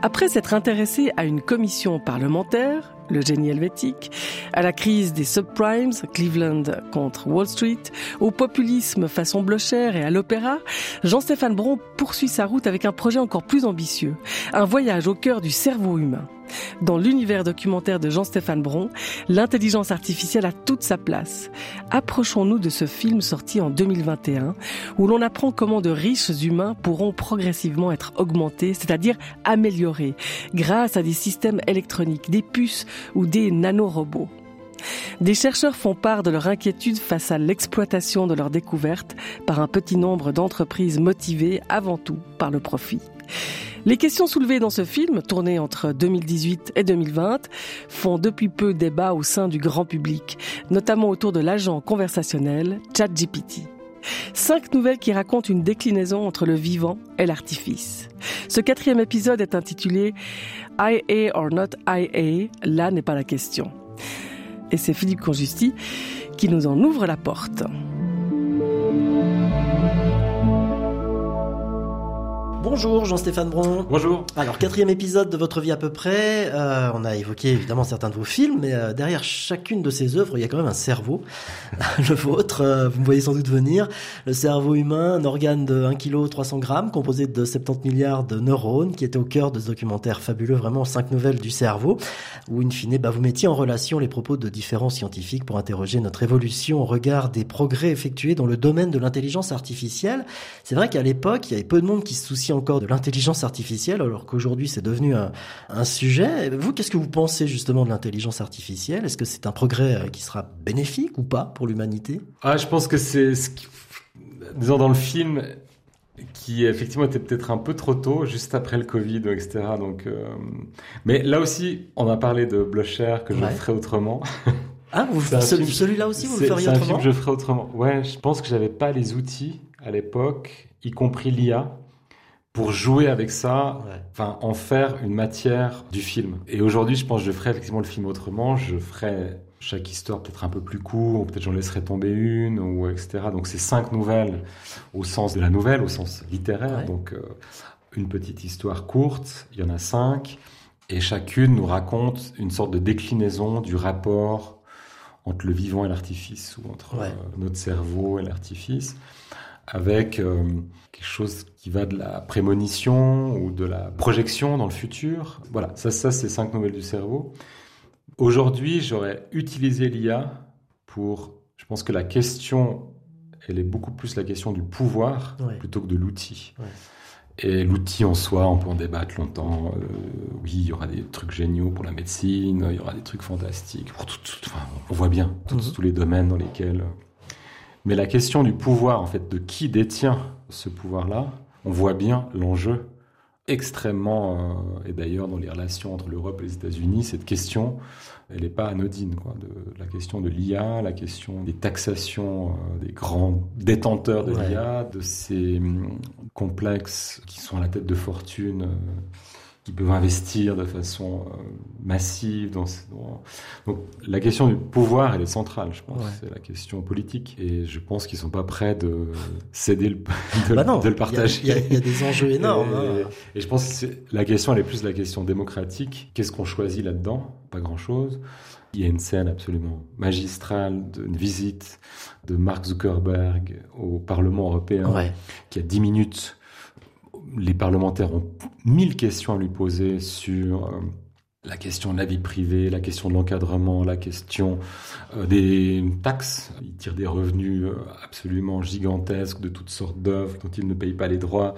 Après s'être intéressé à une commission parlementaire, le génie helvétique, à la crise des subprimes, Cleveland contre Wall Street, au populisme façon Blocher et à l'opéra, Jean-Stéphane Bron poursuit sa route avec un projet encore plus ambitieux, un voyage au cœur du cerveau humain. Dans l'univers documentaire de Jean-Stéphane Bron, l'intelligence artificielle a toute sa place. Approchons-nous de ce film sorti en 2021, où l'on apprend comment de riches humains pourront progressivement être augmentés, c'est-à-dire améliorés, grâce à des systèmes électroniques, des puces ou des nanorobots. Des chercheurs font part de leur inquiétude face à l'exploitation de leurs découvertes par un petit nombre d'entreprises motivées avant tout par le profit. Les questions soulevées dans ce film, tourné entre 2018 et 2020, font depuis peu débat au sein du grand public, notamment autour de l'agent conversationnel ChatGPT. 5 nouvelles qui racontent une déclinaison entre le vivant et l'artifice. Ce 4e épisode est intitulé « IA or not IA, là n'est pas la question ». Et c'est Philippe Conjusti qui nous en ouvre la porte. Bonjour Jean-Stéphane Bron. Bonjour. Alors 4e épisode de Votre vie à peu près. On a évoqué évidemment certains de vos films, mais derrière chacune de ces œuvres, il y a quand même un cerveau. Le vôtre, vous me voyez sans doute venir. Le cerveau humain, un organe de 1 kg 300 grammes, composé de 70 milliards de neurones, qui était au cœur de ce documentaire fabuleux, vraiment 5 nouvelles du cerveau, où in fine, vous mettiez en relation les propos de différents scientifiques pour interroger notre évolution au regard des progrès effectués dans le domaine de l'intelligence artificielle. C'est vrai qu'à l'époque, il y avait peu de monde qui se souciait encore de l'intelligence artificielle, alors qu'aujourd'hui c'est devenu un sujet. Vous, qu'est-ce que vous pensez justement de l'intelligence artificielle ? Est-ce que c'est un progrès qui sera bénéfique ou pas pour l'humanité ? Je pense que c'est ce qui, disons dans le film, qui effectivement était peut-être un peu trop tôt, juste après le Covid, etc. Donc, mais là aussi, on a parlé de Blocher, que je ferai autrement. Ah, celui-là aussi, vous le feriez autrement ? C'est un film que je ferai autrement. Ouais, je pense que j'avais pas les outils à l'époque, y compris l'IA, pour jouer avec ça, enfin en faire une matière du film. Et aujourd'hui, je pense que je ferais effectivement le film autrement. Je ferais chaque histoire peut-être un peu plus court, ou peut-être j'en laisserais tomber une, ou etc. Donc c'est 5 nouvelles au sens de la nouvelle, au sens littéraire. Ouais. Donc une petite histoire courte, il y en a 5, et chacune nous raconte une sorte de déclinaison du rapport entre le vivant et l'artifice, ou entre notre cerveau et l'artifice, avec quelque chose qui va de la prémonition ou de la projection dans le futur. Voilà, ça c'est 5 nouvelles du cerveau. Aujourd'hui, j'aurais utilisé l'IA pour... Je pense que la question, elle est beaucoup plus la question du pouvoir plutôt que de l'outil. Ouais. Et l'outil en soi, on peut en débattre longtemps. Oui, il y aura des trucs géniaux pour la médecine, il y aura des trucs fantastiques. Pour on voit bien tous les domaines dans lesquels... Mais la question du pouvoir, en fait, de qui détient ce pouvoir-là, on voit bien l'enjeu extrêmement, et d'ailleurs dans les relations entre l'Europe et les États-Unis, cette question, elle n'est pas anodine, quoi. La question de l'IA, la question des taxations des grands détenteurs de l'IA, de ces complexes qui sont à la tête de fortune, qui peuvent investir de façon massive dans... Donc la question du pouvoir, elle est centrale, je pense. C'est la question politique. Et je pense qu'ils sont pas prêts de céder de le partager. Il y a des enjeux énormes. Et je pense que la question, elle est plus la question démocratique. Qu'est-ce qu'on choisit là-dedans ? Pas grand-chose. Il y a une scène absolument magistrale d'une visite de Mark Zuckerberg au Parlement européen qui a 10 minutes... Les parlementaires ont 1000 questions à lui poser sur la question de la vie privée, la question de l'encadrement, la question des taxes. Il tire des revenus absolument gigantesques de toutes sortes d'œuvres dont il ne paye pas les droits,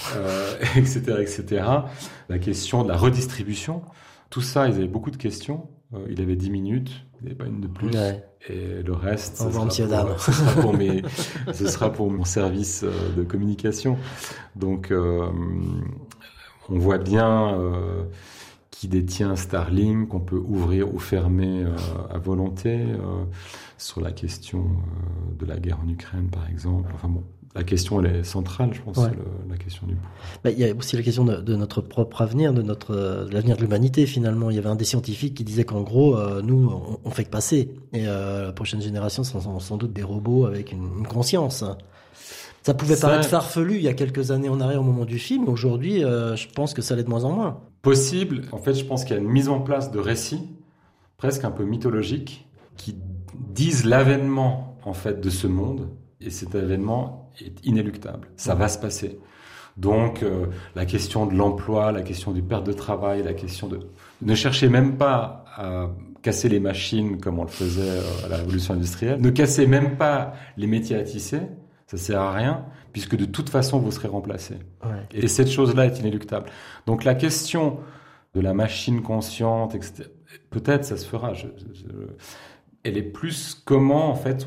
etc., etc. La question de la redistribution. Tout ça, ils avaient beaucoup de questions. Il avait 10 minutes, il n'avait pas une de plus. Ouais. Et le reste, ce sera pour mon service de communication. Donc, on voit bien qui détient Starlink, qu'on peut ouvrir ou fermer à volonté, sur la question de la guerre en Ukraine, par exemple. Enfin bon, la question, elle est centrale, je pense, la question du pouvoir. Il y a aussi la question de notre propre avenir, de l'avenir de l'humanité, finalement. Il y avait un des scientifiques qui disait qu'en gros, nous, on fait que passer. Et la prochaine génération sont sans doute des robots avec une conscience. Ça pouvait paraître farfelu il y a quelques années en arrière au moment du film. Aujourd'hui, je pense que ça l'est de moins en moins. possible. En fait, je pense qu'il y a une mise en place de récits, presque un peu mythologiques, qui disent l'avènement, en fait, de ce monde. Et cet avènement est inéluctable. Ça va se passer. Donc, la question de l'emploi, la question du perte de travail, la question de... Ne cherchez même pas à casser les machines comme on le faisait à la révolution industrielle. Ne cassez même pas les métiers à tisser. Ça sert à rien, puisque de toute façon, vous serez remplacé. Ouais. Et cette chose-là est inéluctable. Donc, la question de la machine consciente, etc., peut-être ça se fera. Elle est plus comment, en fait,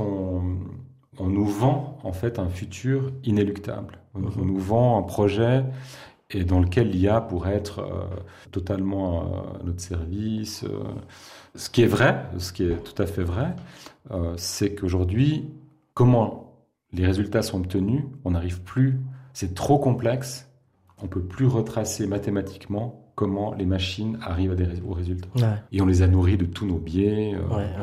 on nous vend, en fait, un futur inéluctable. On nous vend un projet et dans lequel l'IA pourrait être totalement à notre service. Ce qui est vrai, ce qui est tout à fait vrai, c'est qu'aujourd'hui, comment les résultats sont obtenus, on n'arrive plus, c'est trop complexe, on ne peut plus retracer mathématiquement comment les machines arrivent aux résultats. Ouais. Et on les a nourris de tous nos biais,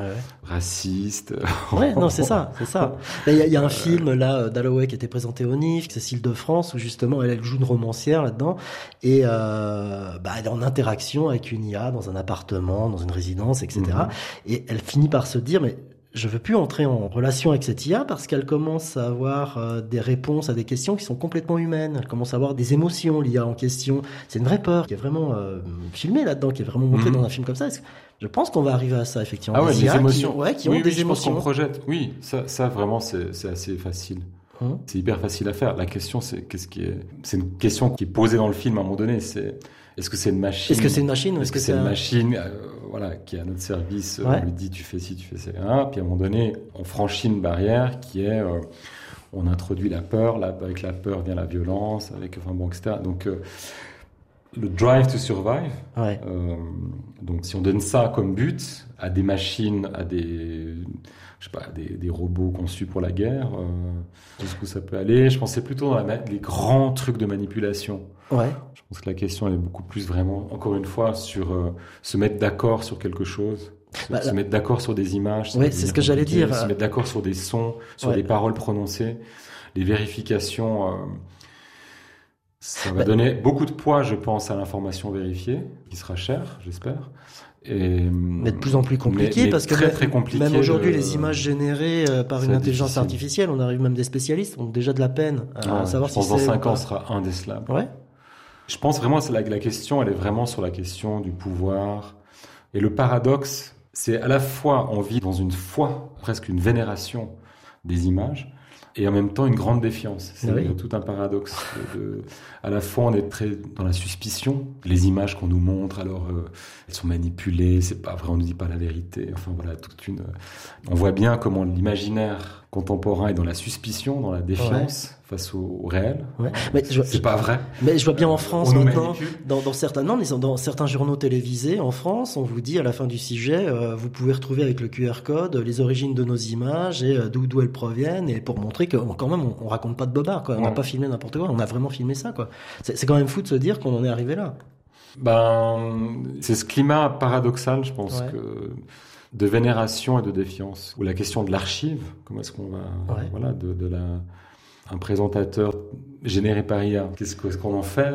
racistes. Ouais, non, c'est ça. Il y a un film, là, d'Alloway qui était présenté au NIF, Cécile de France, où justement, elle joue une romancière là-dedans, et elle est en interaction avec une IA dans un appartement, dans une résidence, etc. Et elle finit par se dire, mais je veux plus entrer en relation avec cette IA parce qu'elle commence à avoir des réponses à des questions qui sont complètement humaines. Elle commence à avoir des émotions, l'IA en question. C'est une vraie peur qui est vraiment filmée là-dedans, qui est vraiment montrée dans un film comme ça. Je pense qu'on va arriver à ça, effectivement. Ah ouais, des émotions. Qui ont des je émotions. Pense qu'on projette. Oui, ça vraiment, c'est assez facile. C'est hyper facile à faire. La question, c'est c'est une question qui est posée dans le film à un moment donné. C'est est-ce que c'est une machine? Est-ce que c'est une machine ou est-ce que c'est une machine qui est à notre service, on lui dit tu fais ci, tu fais ça, puis à un moment donné, on franchit une barrière qui est on introduit la peur, avec la peur vient la violence, etc. Donc le drive to survive, donc si on donne ça comme but à des machines, à des robots conçus pour la guerre, jusqu'où ça peut aller? Je pensais plutôt dans les grands trucs de manipulation. Ouais. Je pense que la question elle est beaucoup plus vraiment, encore une fois, sur se mettre d'accord sur quelque chose, se mettre d'accord sur des images. Oui, c'est ce que j'allais dire. Se mettre d'accord sur des sons, sur des paroles prononcées, les vérifications. Ça va donner beaucoup de poids, je pense, à l'information vérifiée, qui sera chère, j'espère. Mais de plus en plus compliqué, parce que très compliqué même aujourd'hui, les images générées par une intelligence artificielle, on arrive même des spécialistes ont déjà de la peine à savoir si c'est... Dans 5 ans, sera indécelable. Ouais. Je pense vraiment que la question, elle est vraiment sur la question du pouvoir. Et le paradoxe, c'est à la fois, on vit dans une foi, presque une vénération des images, et en même temps une grande défiance. C'est tout un paradoxe. À la fois, on est très dans la suspicion. Les images qu'on nous montre, alors elles sont manipulées, c'est pas vrai, on ne dit pas la vérité. Enfin voilà, on voit bien comment l'imaginaire contemporain est dans la suspicion, dans la défiance face au réel. Ouais. Mais c'est pas vrai. Mais je vois bien en France maintenant, dans certains journaux télévisés en France, on vous dit à la fin du sujet, vous pouvez retrouver avec le QR code les origines de nos images et d'où elles proviennent, et pour montrer que quand même on raconte pas de bobards, quoi. On n'a pas filmé n'importe quoi, on a vraiment filmé ça, quoi. C'est quand même fou de se dire qu'on en est arrivé là. C'est ce climat paradoxal, je pense, de vénération et de défiance, ou la question de l'archive. Comment est-ce qu'on va, un présentateur généré par IA, qu'est-ce qu'on en fait?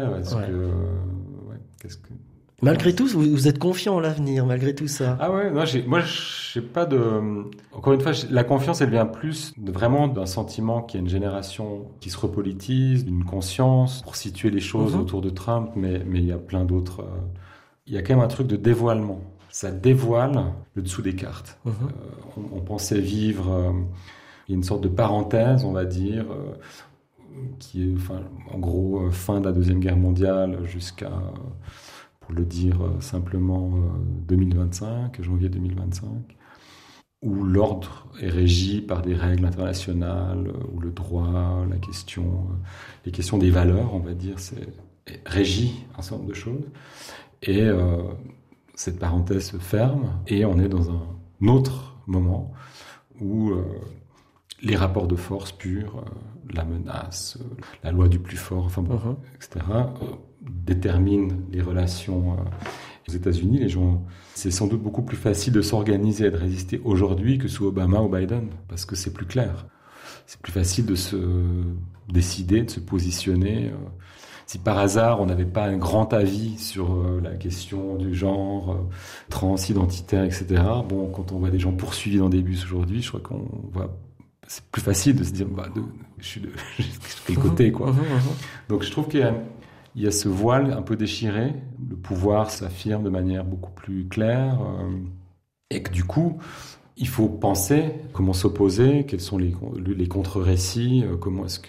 Malgré tout, vous êtes confiant en l'avenir, malgré tout ça. Ah ouais, moi j'ai pas de... Encore une fois, la confiance, elle vient plus vraiment d'un sentiment qu'il y a une génération qui se repolitise, d'une conscience pour situer les choses autour de Trump, mais il y a plein d'autres... Il y a quand même un truc de dévoilement. Ça dévoile le dessous des cartes. On pensait vivre... Il y a une sorte de parenthèse, on va dire, qui est, en gros, fin de la Deuxième Guerre mondiale jusqu'à, pour le dire simplement, 2025, janvier 2025, où l'ordre est régi par des règles internationales, où le droit, les questions des valeurs, on va dire, régit un certain nombre de choses. Et cette parenthèse se ferme, et on est dans un autre moment où... les rapports de force purs, la menace, la loi du plus fort, etc., déterminent les relations aux États-Unis. Les gens, c'est sans doute beaucoup plus facile de s'organiser et de résister aujourd'hui que sous Obama ou Biden, parce que c'est plus clair. C'est plus facile de se décider, de se positionner. si par hasard on n'avait pas un grand avis sur la question du genre transidentitaire, etc. Bon, quand on voit des gens poursuivis dans des bus aujourd'hui, je crois qu'on voit, c'est plus facile de se dire, je suis de quel côté, quoi. Donc je trouve qu'il y a ce voile un peu déchiré, le pouvoir s'affirme de manière beaucoup plus claire, et que du coup, il faut penser comment s'opposer, quels sont les contre-récits, comment est-ce que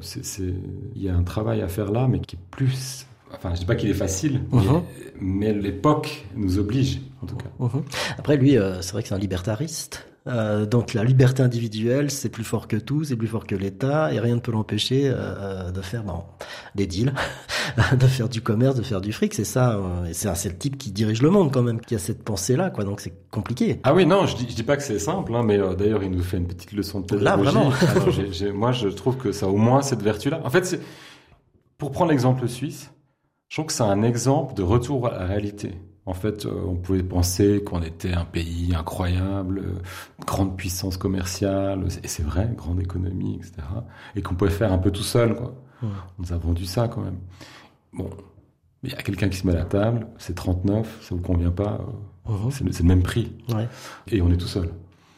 il y a un travail à faire là, mais qui est plus, enfin, je dis pas qu'il est facile, mais l'époque nous oblige, en tout cas. Après, lui, c'est vrai que c'est un libertariste. Donc la liberté individuelle, c'est plus fort que tout, c'est plus fort que l'État, et rien ne peut l'empêcher de faire des deals, de faire du commerce, de faire du fric. C'est ça, c'est le type qui dirige le monde quand même, qui a cette pensée-là, quoi. Donc c'est compliqué. Ah oui, non, je dis pas que c'est simple, hein, mais d'ailleurs il nous fait une petite leçon de pédagogie. Là, vraiment. Alors, moi, je trouve que ça a au moins cette vertu-là. En fait, pour prendre l'exemple suisse, je trouve que c'est un exemple de retour à la réalité. En fait, on pouvait penser qu'on était un pays incroyable, grande puissance commerciale, et c'est vrai, grande économie, etc. Et qu'on pouvait faire un peu tout seul, quoi. On nous a vendu ça, quand même. Bon, il y a quelqu'un qui se met à la table, c'est 39, ça vous convient pas, c'est le même prix. Ouais. Et on est tout seul.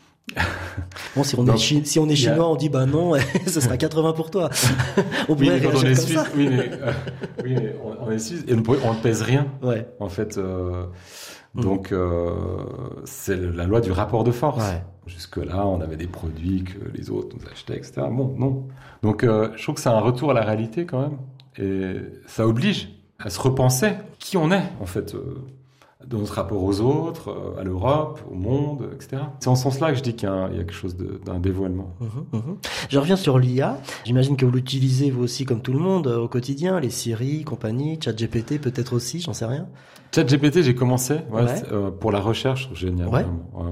Bon, si on est chinois, on dit non, ce sera 80 pour toi. On pourrait réagir comme ça. Oui, mais on est suisse et on ne pèse rien. Ouais. En fait, donc c'est la loi du rapport de force. Ouais. Jusque-là, on avait des produits que les autres nous achetaient, etc. Bon, non. Donc, je trouve que c'est un retour à la réalité quand même, et ça oblige à se repenser qui on est en fait. De notre rapport aux autres, à l'Europe, au monde, etc. C'est en ce sens-là que je dis qu'il y a quelque chose d'un dévoilement. Je reviens sur l'IA. J'imagine que vous l'utilisez vous aussi comme tout le monde au quotidien, les Siri, compagnie, ChatGPT peut-être aussi, j'en sais rien. ChatGPT, j'ai commencé pour la recherche, génial. Ouais.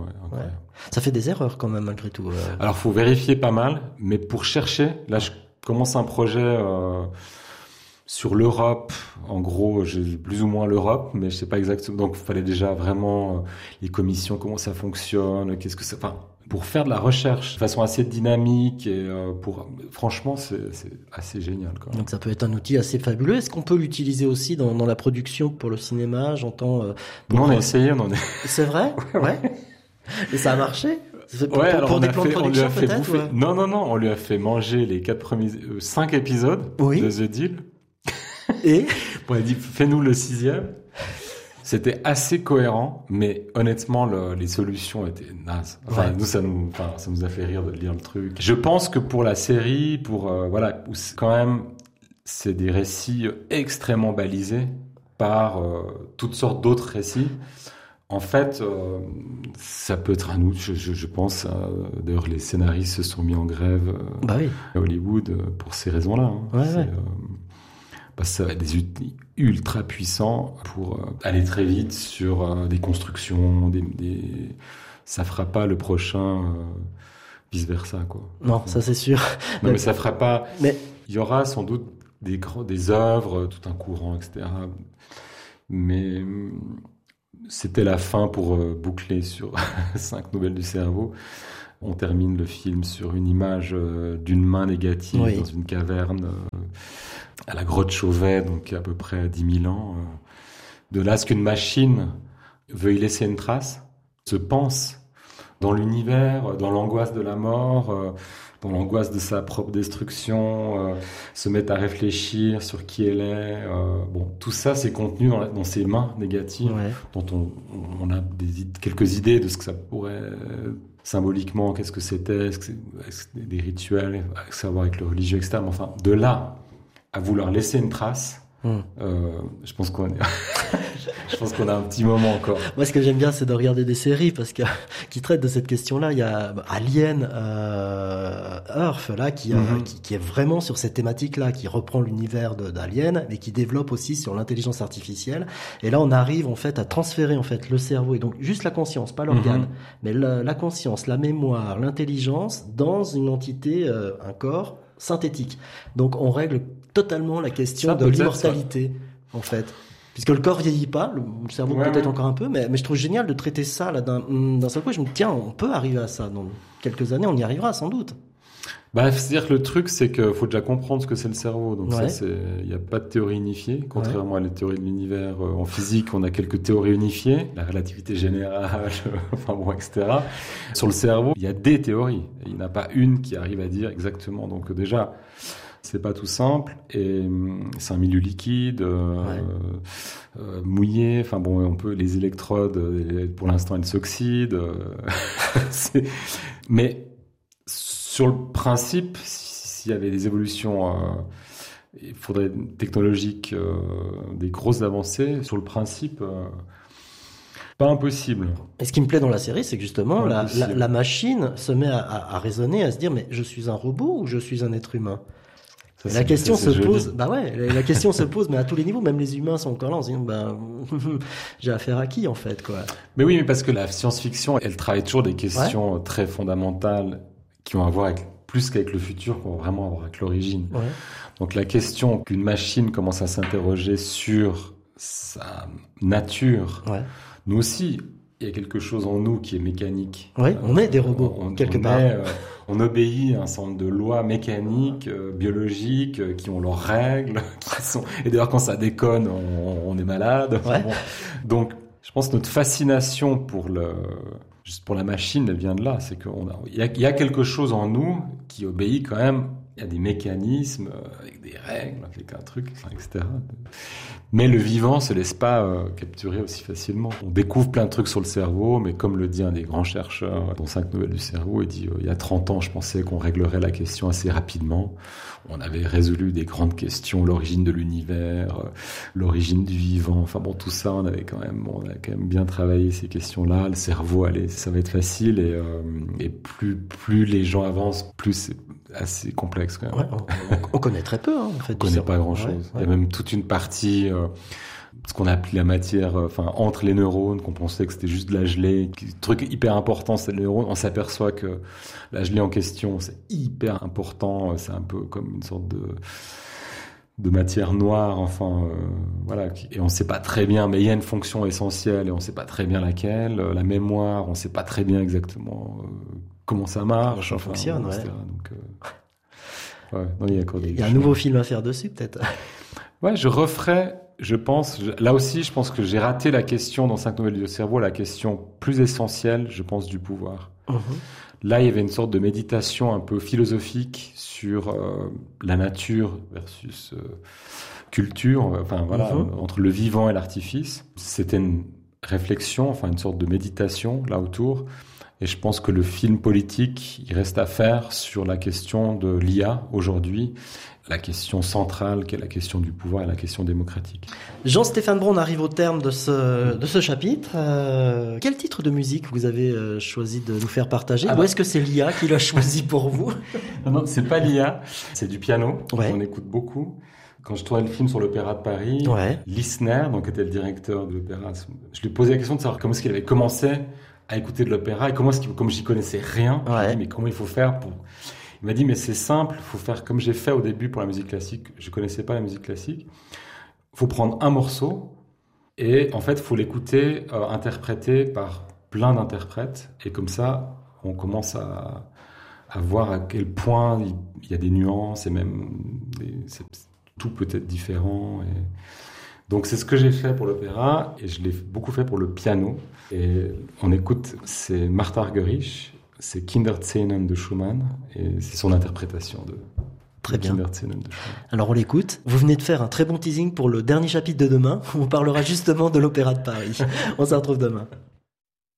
Ça fait des erreurs quand même malgré tout. Alors, faut vérifier pas mal, mais pour chercher, là, je commence un projet sur l'Europe. En gros, j'ai plus ou moins l'Europe, mais je sais pas exactement. Donc, il fallait déjà vraiment les commissions, comment ça fonctionne, pour faire de la recherche de façon assez dynamique et franchement, c'est assez génial, quoi. Donc, ça peut être un outil assez fabuleux. Est-ce qu'on peut l'utiliser aussi dans la production pour le cinéma? J'entends. Nous, on a essayé, C'est vrai? Ouais. Et ça a marché? Pour des plans de production, peut-être? Non, on lui a fait manger les 5 épisodes de The Deal. Et on a dit, fais-nous le 6e. C'était assez cohérent, mais honnêtement, les solutions étaient nazes. Enfin, nous, ça nous a fait rire de lire le truc. Je pense que pour la série, où quand même, c'est des récits extrêmement balisés par toutes sortes d'autres récits. En fait, ça peut être un outil, je pense. D'ailleurs, les scénaristes se sont mis en grève à Hollywood pour ces raisons-là. Parce que ça va être des outils ultra puissants pour aller très vite sur des constructions, ça fera pas le prochain vice versa, quoi. Non, ça c'est sûr. Non, mais ça fera pas. Mais il y aura sans doute des œuvres, tout un courant, etc. Mais c'était la fin pour boucler sur 5 nouvelles du cerveau. On termine le film sur une image d'une main négative dans une caverne à la grotte Chauvet, donc à peu près 10 000 ans. De là, ce qu'une machine veut y laisser une trace, se pense dans l'univers, dans l'angoisse de la mort, dans l'angoisse de sa propre destruction, se met à réfléchir sur qui elle est. Tout ça, c'est contenu dans ces mains négatives, dont on a quelques idées de ce que ça pourrait symboliquement, qu'est-ce que c'était, est-ce que c'est des rituels, à savoir avec le religieux, etc. Mais enfin, de là à vouloir laisser une trace, je pense qu'on a un petit moment encore. Moi, ce que j'aime bien, c'est de regarder des séries qui traitent de cette question-là. Il y a Alien, Earth, là, qui est vraiment sur cette thématique-là, qui reprend l'univers d'Alien, mais qui développe aussi sur l'intelligence artificielle. Et là, on arrive, en fait, à transférer, en fait, le cerveau, et donc juste la conscience, pas l'organe, mais la conscience, la mémoire, l'intelligence, dans une entité, un corps synthétique. Donc, on règle totalement la question de l'immortalité, en fait. Puisque le corps vieillit pas, le cerveau peut-être encore un peu, mais je trouve génial de traiter ça là d'un seul coup. Je me dis, tiens, on peut arriver à ça. Dans quelques années, on y arrivera sans doute. C'est-à-dire que le truc, c'est qu'il faut déjà comprendre ce que c'est le cerveau. Donc il n'y a pas de théorie unifiée. Contrairement à la théorie de l'univers, en physique, on a quelques théories unifiées. La relativité générale, etc. Sur le cerveau, il y a des théories. Il n'y en a pas une qui arrive à dire exactement. Donc déjà, c'est pas tout simple. Et c'est un milieu liquide, mouillé. On peut, les électrodes, pour l'instant, elles s'oxydent. Mais sur le principe, s'il y avait des évolutions il faudrait technologiques, des grosses avancées. Sur le principe, pas impossible. Et ce qui me plaît dans la série, c'est que justement, la machine se met à raisonner, à se dire, mais je suis un robot ou je suis un être humain ? La question se pose, la question se pose, mais à tous les niveaux, même les humains sont encore là, on se dit, j'ai affaire à qui, en fait, quoi. Mais parce que la science-fiction, elle travaille toujours des questions très fondamentales qui ont à voir plus qu'avec le futur, qu'on va vraiment avoir avec l'origine. Ouais. Donc la question qu'une machine commence à s'interroger sur sa nature, nous aussi, il y a quelque chose en nous qui est mécanique. Oui, on est des robots, quelque part. On obéit à un certain nombre de lois mécaniques, biologiques, qui ont leurs règles, et d'ailleurs quand ça déconne, on est malade. Donc, je pense que notre fascination pour la machine, elle vient de là. C'est qu'il y a quelque chose en nous qui obéit quand même. Il y a des mécanismes avec des règles, avec un truc, etc. Mais le vivant se laisse pas capturer aussi facilement. On découvre plein de trucs sur le cerveau, mais comme le dit un des grands chercheurs dans 5 nouvelles du cerveau, il dit il y a 30 ans, je pensais qu'on réglerait la question assez rapidement. On avait résolu des grandes questions, l'origine de l'univers, l'origine du vivant. Tout ça, on a quand même bien travaillé ces questions-là. Le cerveau, ça va être facile, et plus les gens avancent, plus c'est assez complexe quand même. On connaît très peu, en fait. On connaît pas grand-chose. Il y a même toute une partie, ce qu'on a appelé la matière, entre les neurones, qu'on pensait que c'était juste de la gelée. Truc hyper important, c'est le neurone. On s'aperçoit que la gelée en question, c'est hyper important. C'est un peu comme une sorte de matière noire, et on sait pas très bien, mais il y a une fonction essentielle et on sait pas très bien laquelle. La mémoire, on sait pas très bien exactement comment ça marche, ça fonctionne, etc. Donc, il y a un nouveau film à faire dessus, peut-être. Je referai, je pense, là aussi, je pense que j'ai raté la question dans 5 nouvelles du cerveau, la question plus essentielle, je pense, du pouvoir. Là, il y avait une sorte de méditation un peu philosophique sur la nature versus culture, entre le vivant et l'artifice. C'était une réflexion, une sorte de méditation là autour. Et je pense que le film politique, il reste à faire sur la question de l'IA aujourd'hui, la question centrale qui est la question du pouvoir et la question démocratique. Jean-Stéphane Braun, on arrive au terme de ce chapitre. Quel titre de musique vous avez choisi de nous faire partager ? Ou est-ce que c'est l'IA qui l'a choisi pour vous ? Non, c'est pas l'IA, c'est du piano. On écoute beaucoup. Quand je tournais le film sur l'Opéra de Paris, Lissner, donc était le directeur de l'opéra, je lui posais la question de savoir comment est-ce qu'il avait commencé à écouter de l'opéra, et comme j'y connaissais rien, je lui ai dit, mais comment il faut faire pour... Il m'a dit, mais c'est simple, il faut faire comme j'ai fait au début pour la musique classique. Je connaissais pas la musique classique. Il faut prendre un morceau, et en fait, il faut l'écouter interprété par plein d'interprètes, et comme ça, on commence à voir à quel point il y a des nuances, et même tout peut être différent. Donc c'est ce que j'ai fait pour l'opéra, et je l'ai beaucoup fait pour le piano. Et on écoute, c'est Martha Argerich, c'est Kinderszenen de Schumann, et c'est son interprétation de Kinderszenen de Schumann. Alors on l'écoute. Vous venez de faire un très bon teasing pour le dernier chapitre de demain, où on parlera justement de l'Opéra de Paris. On se retrouve demain.